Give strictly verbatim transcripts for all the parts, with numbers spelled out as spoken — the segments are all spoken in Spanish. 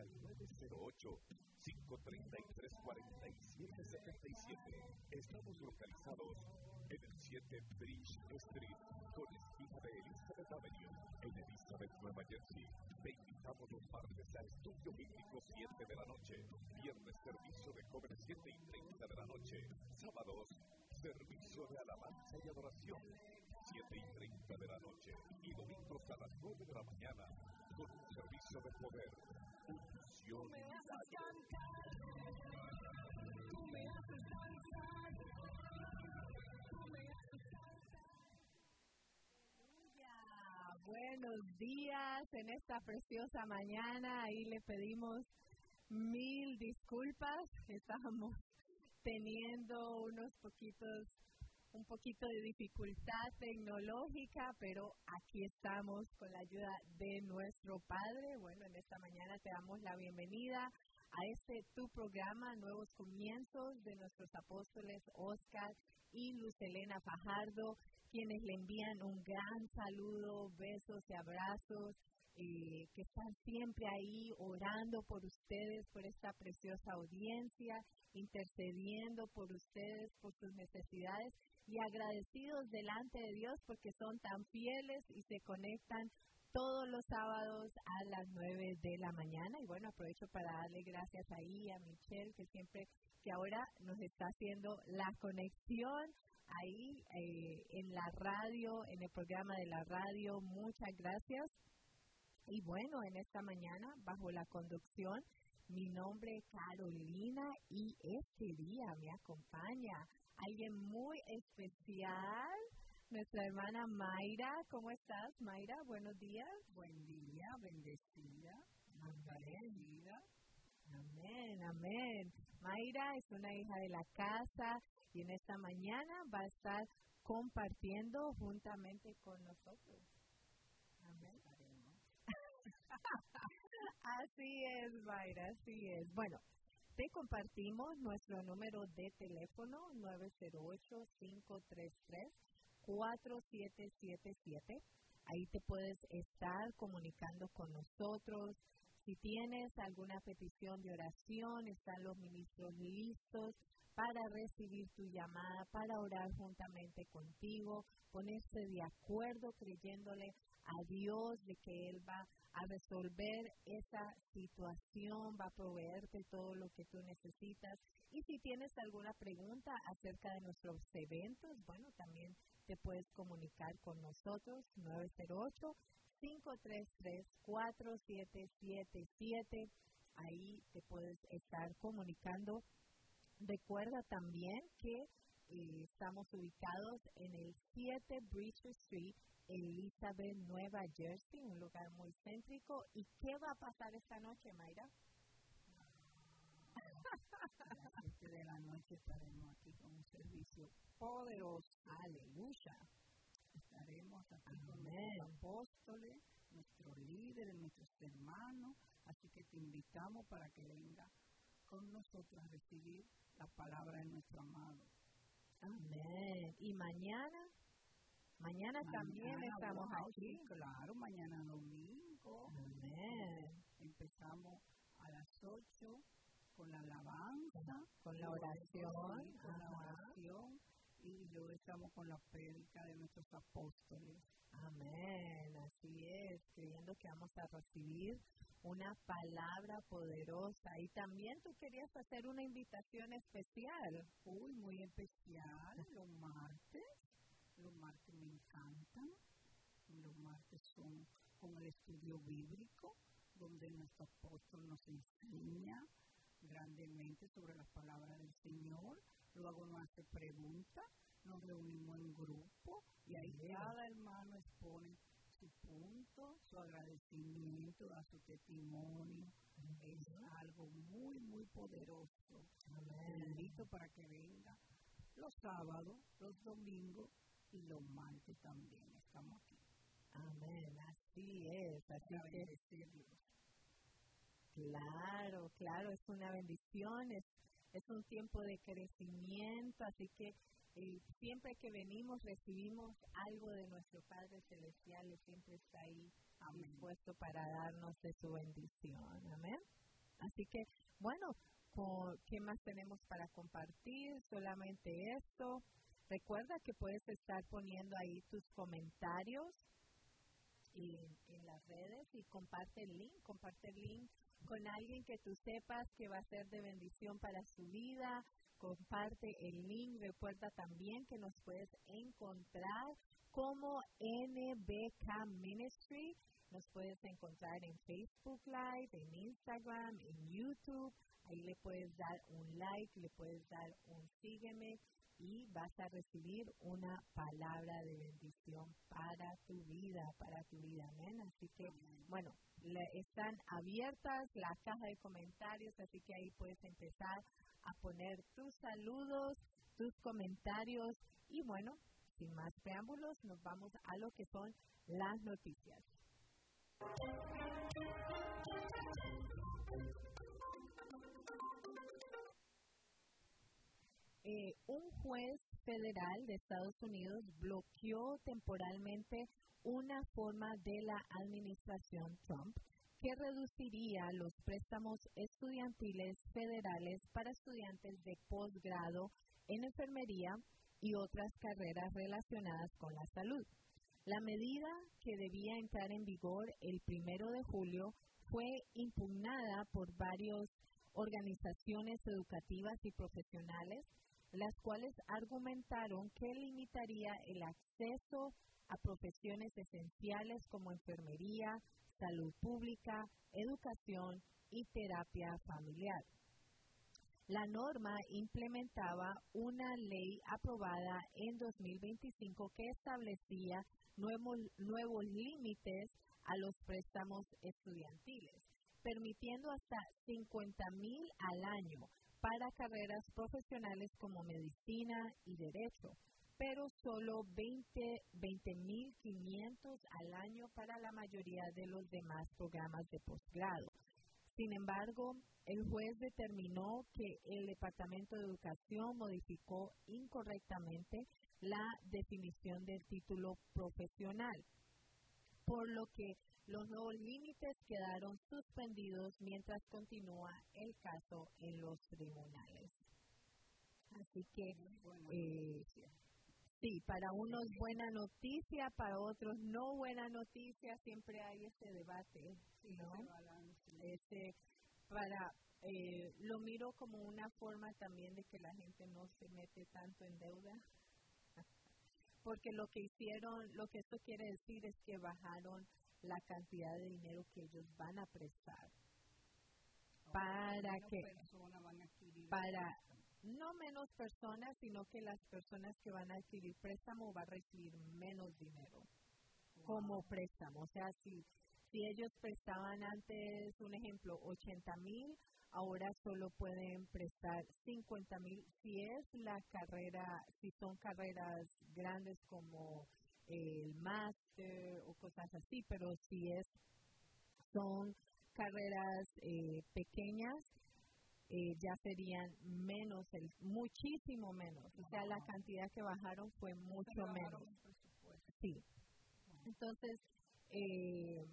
al nueve cero ocho, cinco tres tres, cuatro siete siete siete. Estamos localizados en el siete Bridge Street, con esquina de Elizabeth Avenue, en Elizabeth, Nueva Jersey. Te invitamos los martes a Estudio Bíblico siete de la noche, viernes servicio de jóvenes siete y treinta de la noche, sábados servicio de alabanza y adoración siete y treinta de la noche, y domingos a las nueve de la mañana, con un servicio de poder, unción y milagros. Buenos días en esta preciosa mañana. Ahí le pedimos mil disculpas. Estábamos teniendo unos poquitos, un poquito de dificultad tecnológica, pero aquí estamos con la ayuda de nuestro Padre. Bueno, en esta mañana te damos la bienvenida a este tu programa, Nuevos Comienzos, de nuestros apóstoles Oscar y Lucelena Fajardo, quienes le envían un gran saludo, besos y abrazos, eh, que están siempre ahí orando por ustedes, por esta preciosa audiencia, intercediendo por ustedes, por sus necesidades, y agradecidos delante de Dios porque son tan fieles y se conectan todos los sábados a las nueve de la mañana. Y bueno, aprovecho para darle gracias ahí a Michelle, que siempre, que ahora nos está haciendo la conexión ahí eh, en la radio, en el programa de la radio. Muchas gracias. Y bueno, en esta mañana, bajo la conducción, mi nombre es Carolina, y este día me acompaña alguien muy especial, nuestra hermana Mayra. ¿Cómo estás, Mayra? Buenos días. Buen día, bendecida, bendecida. Amén, amén. Mayra es una hija de la casa y en esta mañana va a estar compartiendo juntamente con nosotros. Amén. Así es, Mayra, así es. Bueno, te compartimos nuestro número de teléfono nueve cero ocho, cinco tres tres, cuatro siete siete siete. Ahí te puedes estar comunicando con nosotros. Si tienes alguna petición de oración, están los ministros listos para recibir tu llamada, para orar juntamente contigo, ponerse de acuerdo creyéndole a Dios de que Él va a resolver esa situación, va a proveerte todo lo que tú necesitas. Y si tienes alguna pregunta acerca de nuestros eventos, bueno, también te puedes comunicar con nosotros, nueve cero ocho, cinco tres tres, cuatro siete siete siete. Ahí te puedes estar comunicando. Recuerda también que eh, estamos ubicados en el siete Bridge Street, Elizabeth, Nueva Jersey, un lugar muy céntrico. ¿Y qué va a pasar esta noche, Mayra? A las siete de la noche estaremos aquí con un servicio poderoso. Aleluya. Estaremos aquí con nuestros apóstoles, nuestros líderes, nuestros hermanos. Así que te invitamos para que venga con nosotros a recibir la palabra de nuestro amado. Amén. ¿Y mañana? Mañana, mañana también estamos wow, aquí. Sí, claro, mañana domingo. Amén. Empezamos a las ocho con la alabanza, con la oración, sí, con la oración, y luego estamos con la prédica de nuestros apóstoles. Amén, así es, creyendo que vamos a recibir una palabra poderosa. Y también tú querías hacer una invitación especial. Uy, muy especial, los martes. Los martes me encantan. Los martes son con el estudio bíblico, donde nuestro apóstol nos enseña grandemente sobre las palabras del Señor. Luego nos hace preguntas, nos reunimos en grupo y ahí sí, cada hermano expone su punto, su agradecimiento, da su testimonio. Uh-huh. Es algo muy, muy poderoso. Te invito para que venga los sábados, los domingos y los martes también. Estamos aquí. Amén, así es. Así para bendecirlos. Claro, claro, es una bendición, es, es un tiempo de crecimiento, así que eh, siempre que venimos recibimos algo de nuestro Padre Celestial y siempre está ahí Amén. Dispuesto para darnos de su bendición. Amén. Así que, bueno, con, ¿qué más tenemos para compartir? Solamente esto. Recuerda que puedes estar poniendo ahí tus comentarios en, en las redes y comparte el link, comparte el link con alguien que tú sepas que va a ser de bendición para su vida. Comparte el link. Recuerda también que nos puedes encontrar como N B K Ministry. Nos puedes encontrar en Facebook Live, en Instagram, en YouTube. Ahí le puedes dar un like, le puedes dar un sígueme y vas a recibir una palabra de bendición para tu vida, para tu vida, amén. Así que, bueno, le, están abiertas las cajas de comentarios, así que ahí puedes empezar a poner tus saludos, tus comentarios y, bueno, sin más preámbulos, nos vamos a lo que son las noticias. Eh, un juez federal de Estados Unidos bloqueó temporalmente una forma de la administración Trump que reduciría los préstamos estudiantiles federales para estudiantes de posgrado en enfermería y otras carreras relacionadas con la salud. La medida, que debía entrar en vigor el primero de julio, fue impugnada por varias organizaciones educativas y profesionales, las cuales argumentaron que limitaría el acceso a profesiones esenciales como enfermería, salud pública, educación y terapia familiar. La norma implementaba una ley aprobada en dos mil veinticinco que establecía nuevos, nuevos límites a los préstamos estudiantiles, permitiendo hasta cincuenta mil al año para carreras profesionales como medicina y derecho, pero solo veinte mil quinientos al año para la mayoría de los demás programas de posgrado. Sin embargo, el juez determinó que el Departamento de Educación modificó incorrectamente la definición del título profesional, por lo que los nuevos límites quedaron suspendidos mientras continúa el caso en los tribunales. Así que, eh, sí, para unos buena noticia, para otros no buena noticia, siempre hay ese debate, ¿no? Ese, para, eh, lo miro como una forma también de que la gente no se mete tanto en deuda, porque lo que hicieron, lo que esto quiere decir es que bajaron la cantidad de dinero que ellos van a prestar para que para no menos personas, sino que las personas que van a adquirir préstamo van a recibir menos dinero wow. como préstamo. O sea, si, si ellos prestaban antes, un ejemplo, ochenta mil, ahora solo pueden prestar cincuenta mil. Si es la carrera, si son carreras grandes como el máster o cosas así, pero si es son carreras eh, pequeñas, eh, ya serían menos, el, muchísimo menos. O sea, la cantidad que bajaron fue mucho menos. Sí. Entonces, eh,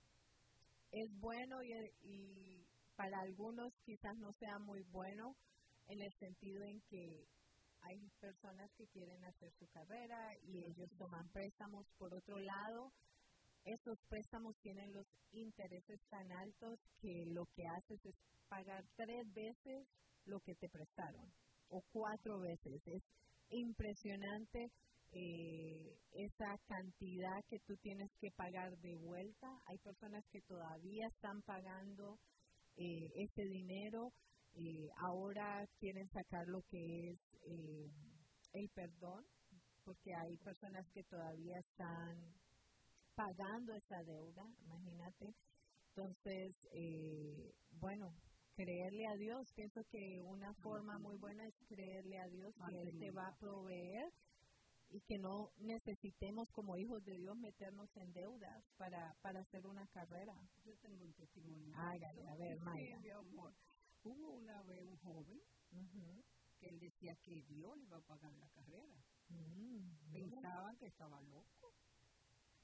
es bueno y, y para algunos quizás no sea muy bueno en el sentido en que hay personas que quieren hacer su carrera y ellos toman préstamos. Por otro lado, esos préstamos tienen los intereses tan altos que lo que haces es pagar tres veces lo que te prestaron o cuatro veces. Es impresionante eh, esa cantidad que tú tienes que pagar de vuelta. Hay personas que todavía están pagando eh, ese dinero. Eh, ahora quieren sacar lo que es eh, el perdón, porque hay personas que todavía están pagando esa deuda, imagínate. Entonces, eh, bueno, creerle a Dios, pienso que una forma muy buena es creerle a Dios que Él te va a proveer y que no necesitemos como hijos de Dios meternos en deudas para, para hacer una carrera. Yo tengo un testimonio. Hágale, a ver, Mayra. Sí, mi amor. Hubo una vez un joven uh-huh. que él decía que Dios le iba a pagar la carrera. Uh-huh. Pensaban que estaba loco.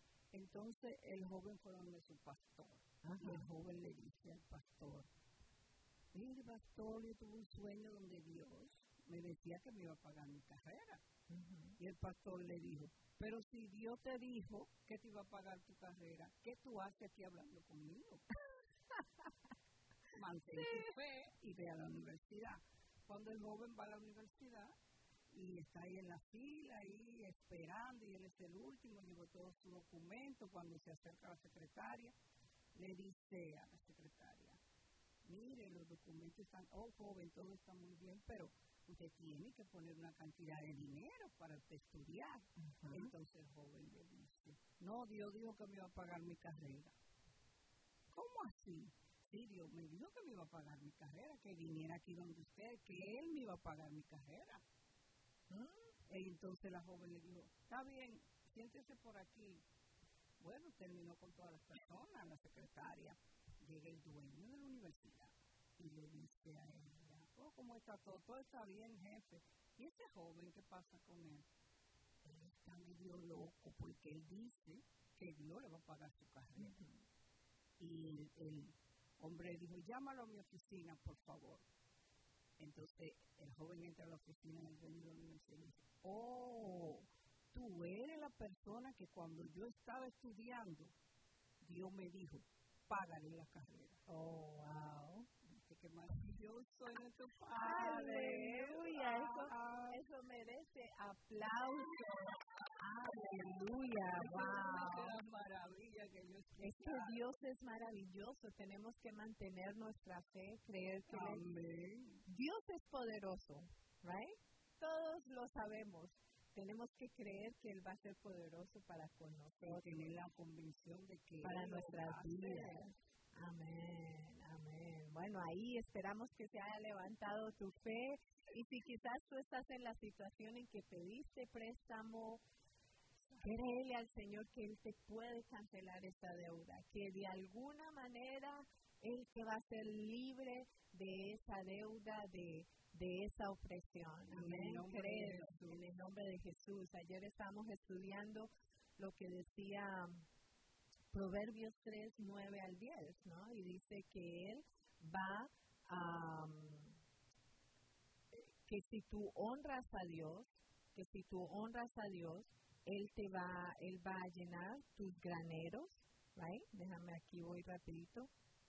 Entonces el joven fue donde su pastor. Uh-huh. Y el joven le dice al pastor, pastor, yo tuve un sueño donde Dios me decía que me iba a pagar mi carrera. Uh-huh. Y el pastor le dijo, pero si Dios te dijo que te iba a pagar tu carrera, ¿qué tú haces aquí hablando conmigo? Mantén sí. tu fe y ve a la universidad. Cuando el joven va a la universidad y está ahí en la fila, ahí esperando, y él es el último, llevó todos sus documentos, cuando se acerca a la secretaria, le dice a la secretaria, mire, los documentos están, oh joven, todo está muy bien, pero usted tiene que poner una cantidad de dinero para usted estudiar. Uh-huh. Entonces el joven le dice, no, Dios dijo que me iba a pagar mi carrera. ¿Cómo así? Sí, Dios me dijo que me iba a pagar mi carrera, que viniera aquí donde usted, que Él me iba a pagar mi carrera. ¿Mm? Y entonces la joven le dijo, está bien, siéntese por aquí. Bueno, terminó con todas las personas, la secretaria. Llega el dueño de la universidad y le dice a ella, oh, ¿cómo está todo? Todo está bien, jefe. ¿Y ese joven qué pasa con él? Él está medio loco porque él dice que Dios le va a pagar su carrera. Uh-huh. Y el, el hombre dijo, llámalo a mi oficina, por favor. Entonces el joven entra a la oficina del dueño de la universidad y dice, oh, tú eres la persona que cuando yo estaba estudiando, Dios me dijo, págale la carrera. Oh, wow. Dice que maravilloso es nuestro Padre. Aleluya, eso, eso merece aplauso. Aleluya, wow. Es maravilla que Dios es que Dios es maravilloso. Tenemos que mantener nuestra fe, creer que Amén. Dios es poderoso, right? Todos lo sabemos. Tenemos que creer que Él va a ser poderoso para con nosotros. Tener la convicción de que para nuestras vidas. Amén, amén. Bueno, ahí esperamos que se haya levantado tu fe. Y si quizás tú estás en la situación en que pediste préstamo, créele al Señor que Él te puede cancelar esa deuda. Que de alguna manera Él te va a hacer libre de esa deuda, de de esa opresión. Amén. Creo en el nombre de Jesús. Ayer estábamos estudiando lo que decía Proverbios tres, nueve al diez, ¿no? Y dice que Él va a, um, que si tú honras a Dios, que si tú honras a Dios, Él te va, Él va a llenar tus graneros, right? Déjame aquí, voy rapidito.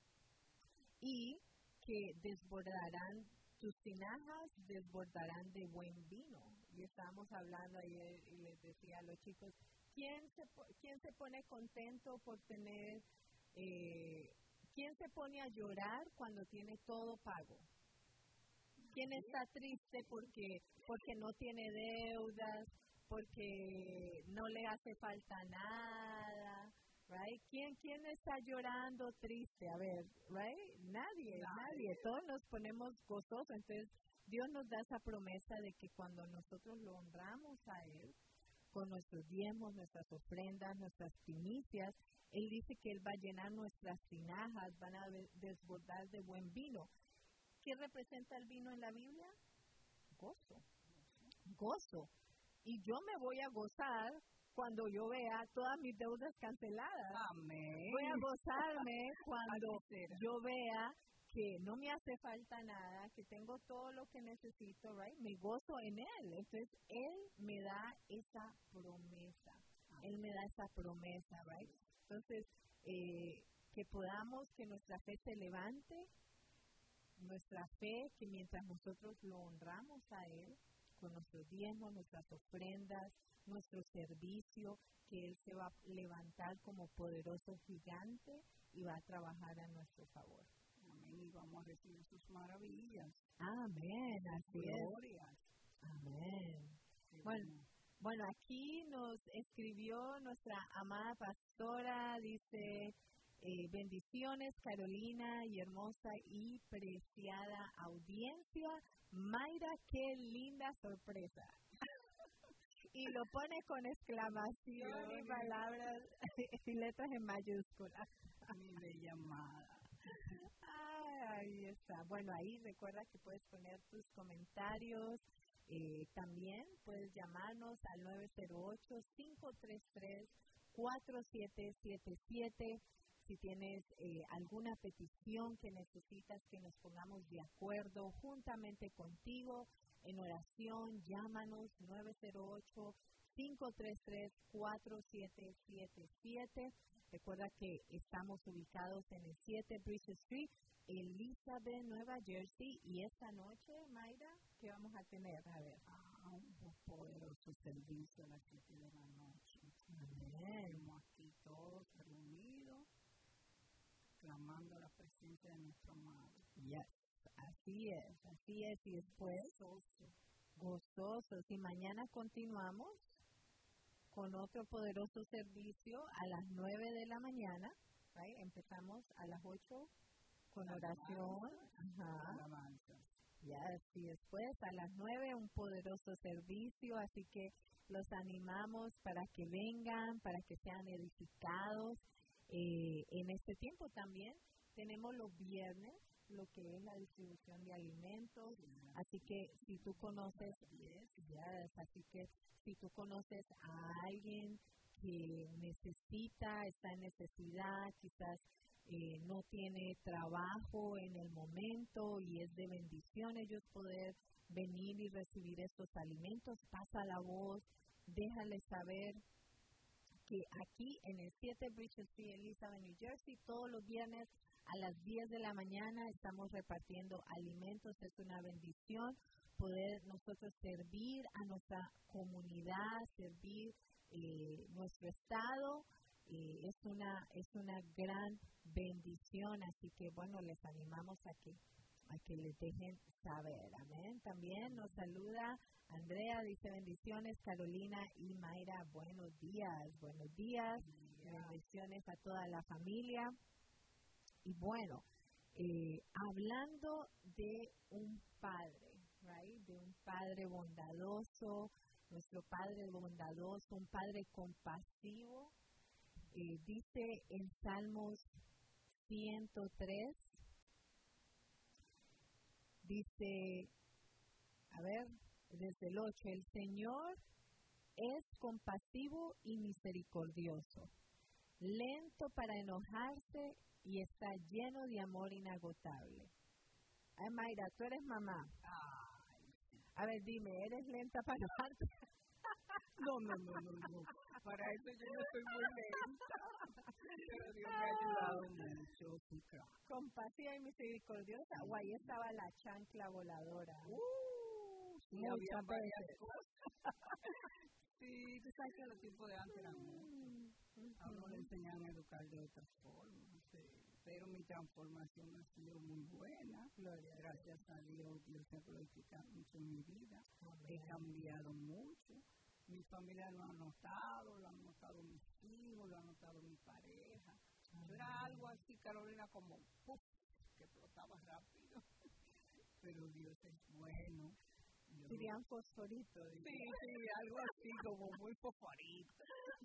Y que desbordarán tus tinajas desbordarán de buen vino. Y estábamos hablando ayer y les decía a los chicos, ¿quién se, quién se pone contento por tener, eh, quién se pone a llorar cuando tiene todo pago? ¿Quién está triste porque, porque no tiene deudas, porque no le hace falta nada? Right? ¿Quién, ¿Quién está llorando triste? A ver, right? Nadie, nadie, nadie. Todos nos ponemos gozosos. Entonces, Dios nos da esa promesa de que cuando nosotros lo honramos a Él, con nuestros diezmos, nuestras ofrendas, nuestras primicias, Él dice que Él va a llenar nuestras tinajas, van a desbordar de buen vino. ¿Qué representa el vino en la Biblia? Gozo. Gozo. Y yo me voy a gozar cuando yo vea todas mis deudas canceladas. Amén. Voy a gozarme cuando yo vea que no me hace falta nada, que tengo todo lo que necesito, right? Me gozo en Él. Entonces, Él me da esa promesa. Él me da esa promesa, right? Entonces, eh, que podamos, que nuestra fe se levante, nuestra fe, que mientras nosotros lo honramos a Él, con nuestros diezmos, nuestras ofrendas, nuestro servicio, que Él se va a levantar como poderoso gigante y va a trabajar a nuestro favor. Amén, y vamos a recibir sus maravillas. Amén, así glorias. Es. Amén. Bueno, bueno, aquí nos escribió nuestra amada pastora, dice, eh, bendiciones Carolina y hermosa y preciada audiencia. Mayra, qué linda sorpresa. Y lo pone con exclamación y palabras y letras en mayúsculas. Mi bella amada. Ahí está. Bueno, ahí recuerda que puedes poner tus comentarios. Eh, también puedes llamarnos al nueve cero ocho, cinco tres tres, cuatro siete siete siete. si tienes eh, alguna petición que necesitas que nos pongamos de acuerdo juntamente contigo en oración, llámanos nueve cero ocho, cinco tres tres, cuatro siete siete siete. Recuerda que estamos ubicados en el siete Bridge Street, Elizabeth, Nueva Jersey. Y esta noche, Mayra, ¿qué vamos a tener? A ver. Ah, un poderoso servicio a las siete de la noche. Estamos aquí todos reunidos, clamando la presencia de nuestro amado. Yes, así es, así es. Y después, Gozoso. gozosos. Y mañana continuamos con otro poderoso servicio a las nueve de la mañana. Right? Empezamos a las ocho con oración. Ajá. Alabanzas. Yes, y después a las nueve un poderoso servicio. Así que los animamos para que vengan, para que sean edificados. Eh, en este tiempo también tenemos los viernes, lo que es la distribución de alimentos. Así que si tú conoces, yes, yes, así que si tú conoces a alguien que necesita, está en necesidad, quizás eh, no tiene trabajo en el momento y es de bendición ellos poder venir y recibir estos alimentos, pasa la voz, déjales saber que aquí en el siete Bridge Street, Elizabeth, New Jersey, todos los viernes a las diez de la mañana estamos repartiendo alimentos. Es una bendición poder nosotros servir a nuestra comunidad, servir eh, nuestro estado. Eh, es una es una gran bendición, así que bueno, les animamos a que a que les dejen saber. Amén. También nos saluda Andrea, dice bendiciones. Carolina y Mayra, buenos días, buenos días. Yeah. Bendiciones a toda la familia. Y bueno, eh, hablando de un padre, right? De un padre bondadoso, nuestro padre bondadoso, un padre compasivo, eh, dice en Salmos ciento tres, dice, a ver, desde el ocho, el Señor es compasivo y misericordioso, lento para enojarse y está lleno de amor inagotable. Ay, Mayra, tú eres mamá. Ay, a ver, dime, ¿eres lenta para enojarte? No, no, no, no, no. Para eso yo no soy muy lenta. Pero Dios me ha ayudado mucho. Sí, claro. Compasiva y misericordiosa. O ahí estaba la chancla voladora. Uh, sí, había varias cosas. Sí, tú sabes que los tiempos de antes eran muchos. A uno le enseñan a educar de otra forma. Sí. Pero mi transformación ha sido muy buena. Gloria, gracias a Dios, Dios se ha glorificado mucho en mi vida. Amén. He cambiado mucho. Mi familia lo ha notado, lo han notado mis hijos, lo ha notado mi pareja. Yo era algo así, Carolina, como ¡puf!, que explotaba rápido. Pero Dios es bueno. Dirían fosforito. Sí, sí, algo así, como muy fosforito.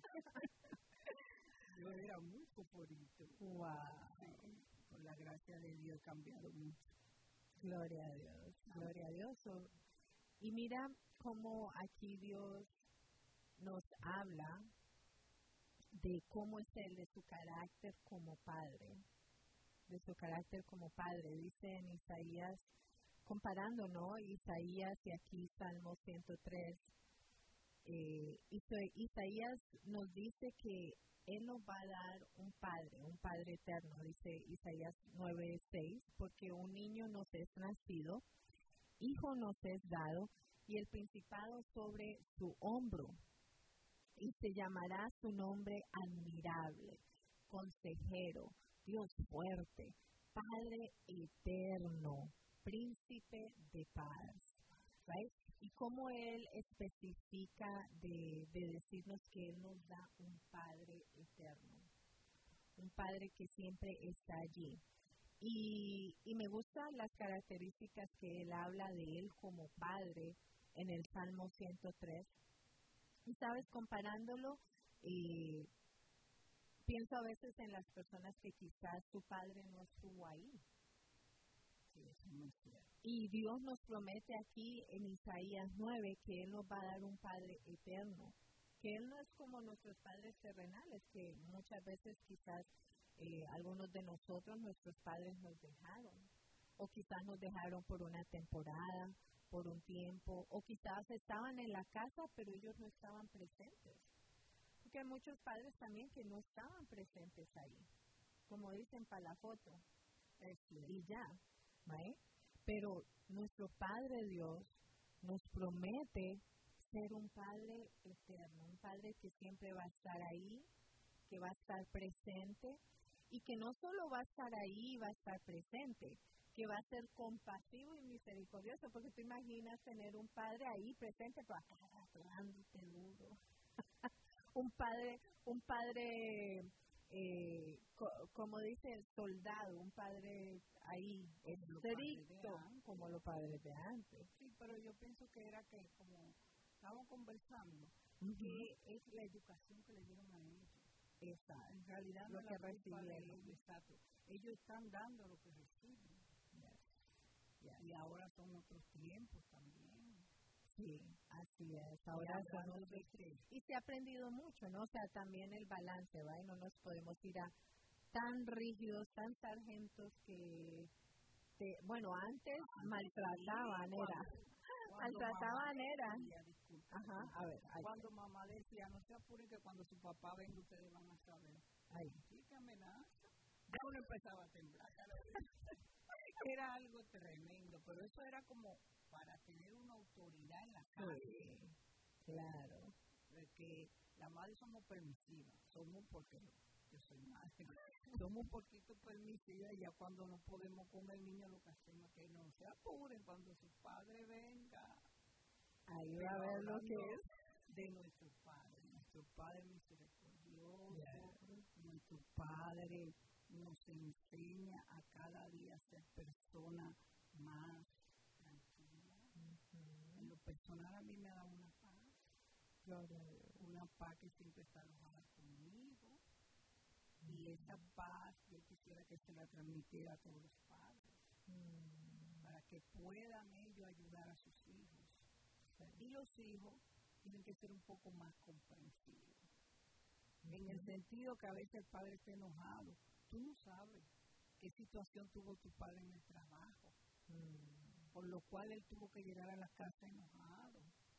Yo era muy fosforito. Wow. Sí, por la gracia de Dios he cambiado mucho. Gloria a Dios, gloria a Dios. Y mira cómo aquí Dios nos habla de cómo es él, de su carácter como padre, de su carácter como padre. Dice en Isaías, comparando, ¿no? Isaías y aquí Salmo ciento tres, eh, Isaías nos dice que él nos va a dar un padre, un padre eterno, dice Isaías nueve seis, porque un niño nos es nacido, hijo nos es dado, y el principado sobre su hombro, y se llamará su nombre admirable, consejero, Dios fuerte, Padre eterno, príncipe de paz. Right? Y cómo él especifica de, de decirnos que él nos da un Padre eterno, un Padre que siempre está allí. Y, y me gustan las características que él habla de él como Padre en el Salmo ciento tres. Y sabes, comparándolo, eh, pienso a veces en las personas que quizás su padre no estuvo ahí. Y Dios nos promete aquí en Isaías nueve que Él nos va a dar un Padre eterno, que Él no es como nuestros padres terrenales, que muchas veces quizás Eh, algunos de nosotros, nuestros padres nos dejaron, o quizás nos dejaron por una temporada, por un tiempo, o quizás estaban en la casa, pero ellos no estaban presentes. Porque hay muchos padres también que no estaban presentes ahí, como dicen para la foto, y ya, ¿vale? Pero nuestro Padre Dios nos promete ser un Padre eterno, un Padre que siempre va a estar ahí, que va a estar presente, y que no solo va a estar ahí, va a estar presente, que va a ser compasivo y misericordioso, porque tú imaginas tener un padre ahí presente, pero acá dándote duro. un padre, un padre, eh, co como dice, soldado, un padre ahí, estricto, como los padres de antes. Sí, pero yo pienso que era que, como estábamos conversando, uh-huh. que es la educación que le dieron a ellos. Exacto. En realidad lo no que la recibieron. Exacto. Ellos están dando lo que reciben. Yes. Yes. Y ahora son otros tiempos también. Sí, así es. Ahora son otros tiempos. Y se ha aprendido mucho, ¿no? O sea, también el balance, ¿va? Y no nos podemos ir a tan rígidos, tan sargentos que, te, bueno, antes maltrataban, era. Maltrataban, era. Ajá, a ver. Ay, cuando mamá decía, no se apuren que cuando su papá venga ustedes van a saber. Ay. Sí, qué amenaza. Ya uno empezaba a temblar. Era algo tremendo, pero eso era como para tener una autoridad en la casa. Sí, claro. Que las madres somos permisivas, somos porque yo soy madre, somos un poquito permisivas y ya cuando no podemos con el niño lo que hacemos es que no se apuren cuando su padre venga. Ahí va a ver lo que es de nuestro Padre, nuestro Padre misericordioso, yeah. Nuestro Padre nos enseña a cada día ser persona más tranquila. Uh-huh. En lo personal a mí me da una paz, Gloria a Dios. Una paz que siempre está alojada conmigo, uh-huh. Y esa paz yo quisiera que se la transmitiera a todos los padres, uh-huh. Para que puedan ellos ayudar a sus hijos. Y los hijos tienen que ser un poco más comprensivos. Uh-huh. En el sentido que a veces el padre está enojado. Tú no sabes qué situación tuvo tu padre en el trabajo, uh-huh. Por lo cual él tuvo que llegar a la casa enojado.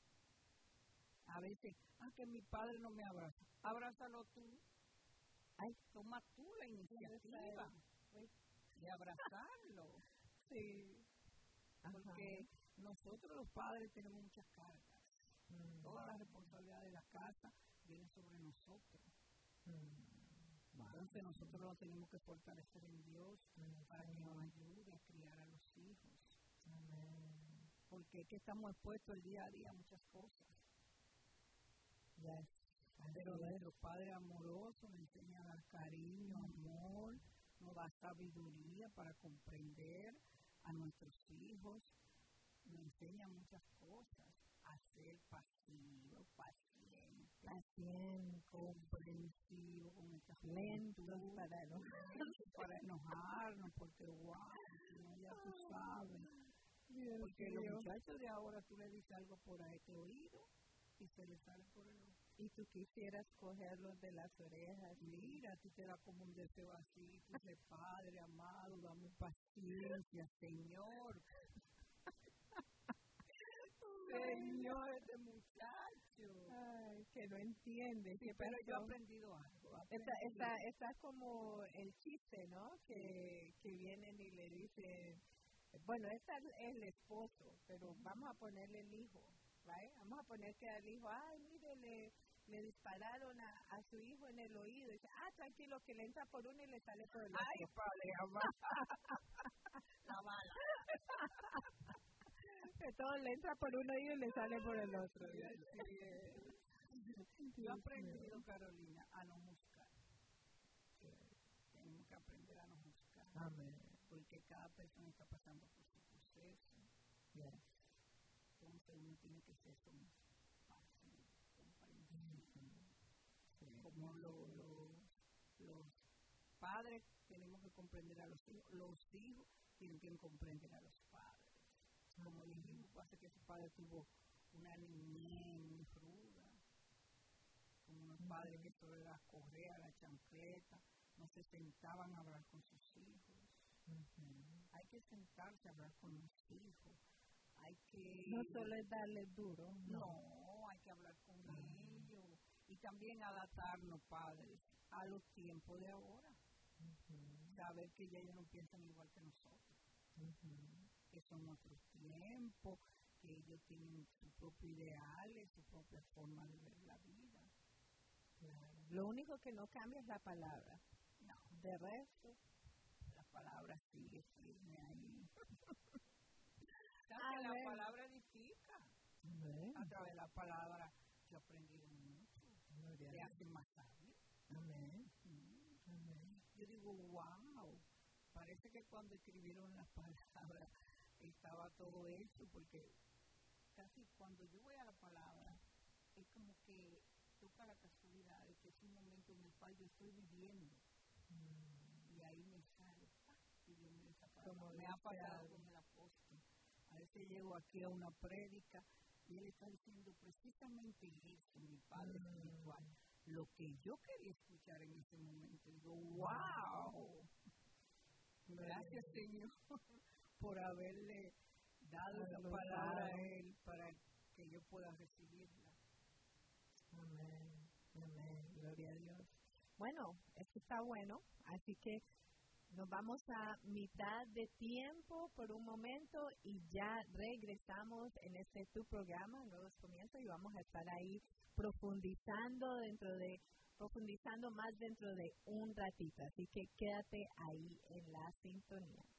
A veces, ah, que mi padre no me abraza. Abrázalo tú. Ay, toma tú la iniciativa de abrazarlo. Sí. Porque Ajá. Nosotros los padres tenemos muchas cargas. Mm. Toda la responsabilidad de la casa viene sobre nosotros. Mm. Entonces nosotros lo tenemos que fortalecer en Dios mm. para que nos ayude a criar a los hijos. Amén. Porque es que estamos expuestos el día a día a muchas cosas. Yes. Pero nuestro Padre amoroso nos enseña a dar cariño, amor, nos da sabiduría para comprender a nuestros hijos. Nos enseña muchas cosas, a ser pasivo, paciente, paciente, comprensivo, con estas lentos para enojarnos, para enojarnos, porque wow, no, ya tú sabes. Dios porque Dios. Los muchachos de ahora tú le dices algo por este oído y se le sale por el otro. Y tú quisieras cogerlos de las orejas. Mira, a ti te da como un deseo así, tú dices, Padre amado, dame paciencia, Señor. Señor, este muchacho. Ay, que no entiende. Sí, pero yo he aprendido algo. Está, está, está como el chiste, ¿no? Que, que vienen y le dicen, bueno, este es el esposo, pero vamos a ponerle el hijo, ¿vale? Vamos a poner que al hijo, ay, mire, le, le dispararon a, a su hijo en el oído. Y dice, ah, tranquilo, que le entra por uno y le sale por el otro. Ay, padre, la bala. Que todo le entra por un oído y le sale por el otro. Sí, yo he aprendido, Carolina, a no juzgar. Sí. Tenemos que aprender a no juzgar. Amén. Porque cada persona está pasando por su proceso. Yes. Entonces uno tiene que ser como pasivo, comprensivo. Sí. Como lo, lo, los padres tenemos que comprender a los hijos. Los hijos tienen que comprender a los padres. Como dijimos, pasa que su padre tuvo una niñez muy ruda, como unos uh-huh. padres que solo era correa, la chancleta, no se sentaban a hablar con sus hijos. Uh-huh. Hay que sentarse a hablar con los hijos. Hay que... No solo es darle duro. No, no hay que hablar con uh-huh. ellos. Y también adaptarnos, padres, a los tiempos de ahora. Uh-huh. Saber que ya ellos no piensan igual que nosotros. Uh-huh. Que son otros tiempos, que ellos tienen sus propios ideales, su propia forma de ver la vida. Claro. Lo único que no cambia es la palabra. No. De resto, la palabra sigue firme ahí. A la ver. palabra edifica. Amén. A través de la palabra yo he aprendido mucho. Te hace más sabio. Amén. Sí. Amén. Yo digo, wow. Parece que cuando escribieron las palabras estaba todo hecho, porque casi cuando yo voy a la palabra es como que toca la casualidad de que es un momento en el cual yo estoy viviendo. Mm. Y ahí me sale, ¡pah! Y Dios me esa palabra. Me ha pasado con el apóstol. A veces llego aquí a una prédica y él está diciendo precisamente eso, mi Padre mm. espiritual. Lo que yo quería escuchar en ese momento. Digo, wow. Gracias, Señor, por haberle dado esa palabra a Él para que yo pueda recibirla. Amén, amén, gloria a Dios. Bueno, esto está bueno, así que nos vamos a mitad de tiempo por un momento y ya regresamos en este tu programa, Nuevos Comienzos, y vamos a estar ahí profundizando dentro de profundizando más dentro de un ratito, así que quédate ahí en la sintonía.